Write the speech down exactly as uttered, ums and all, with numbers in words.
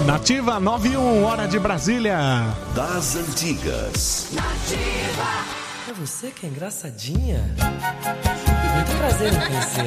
Nativa nove e um, hora de Brasília. Das antigas. É você que é engraçadinha? Muito prazer em conhecer.